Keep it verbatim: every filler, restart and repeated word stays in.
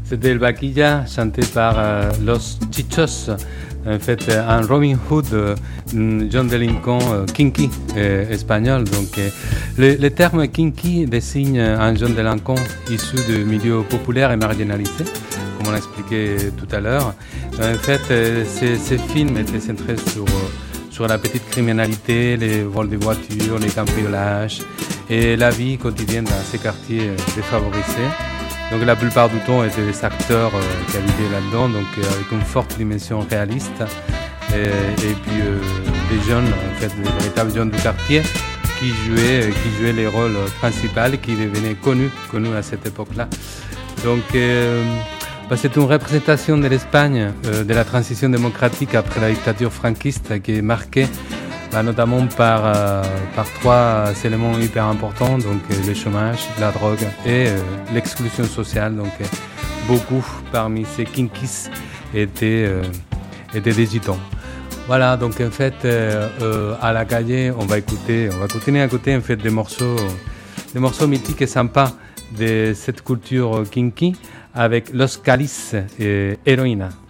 C'était El Vaquilla, chanté par euh, Los Chichos. En fait, un Robin Hood, euh, John Delinquent, euh, kinky euh, espagnol. Donc, euh, le, le terme kinky désigne un John Delinquent issu du milieu populaire et marginalisé, comme on l'a expliqué tout à l'heure. En fait, euh, ces, ces films étaient centrés sur, euh, sur la petite criminalité, les vols de voitures, les cambriolages et la vie quotidienne dans ces quartiers défavorisés. Donc la plupart du temps étaient des acteurs euh, qui habitaient là-dedans, donc euh, avec une forte dimension réaliste. Et, et puis euh, des jeunes, en fait, des véritables jeunes du quartier qui jouaient, qui jouaient les rôles principaux, qui devenaient connus, connus à cette époque-là. Donc euh, bah, c'est une représentation de l'Espagne, euh, de la transition démocratique après la dictature franquiste, qui est marquée bah, notamment par, euh, par trois éléments hyper importants, donc euh, le chômage, la drogue et euh, l'exclusion sociale. Donc euh, beaucoup parmi ces kinkis étaient, euh, étaient des gitans. Voilà, donc en fait, euh, euh, à la calle, on va écouter, on va continuer à écouter en fait des morceaux, des morceaux mythiques et sympas de cette culture kinky avec Los Calis et Heroïna.